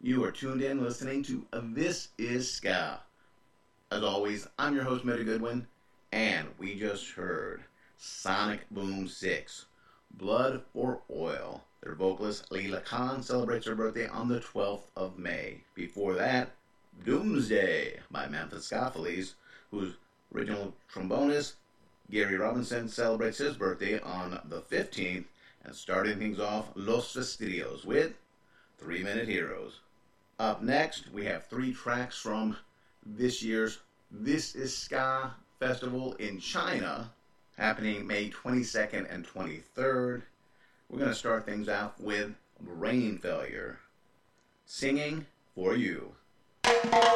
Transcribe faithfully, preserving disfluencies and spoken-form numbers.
You are tuned in listening to This Is Ska. As always, I'm your host, Meta Goodwin, and we just heard Sonic Boom six, Blood or Oil. Their vocalist, Leila Khan, celebrates her birthday on the twelfth of May. Before that, Doomsday by Memphis Scoffalies, whose original trombonist, Gary Robinson, celebrates his birthday on the fifteenth, and starting things off, Los Fastidios with Three Minute Heroes. Up next, we have three tracks from this year's This Is Ska Festival in China, happening May twenty-second and twenty-third. We're going to start things off with Brain Failure, Singing for You.